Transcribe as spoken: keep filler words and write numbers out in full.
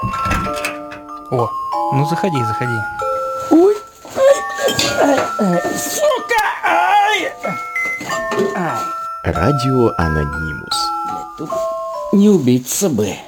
О, ну заходи, заходи. Ой, ай, ай, сука! Ай! Ай. Радио Анонимус. Тут не убиться бы.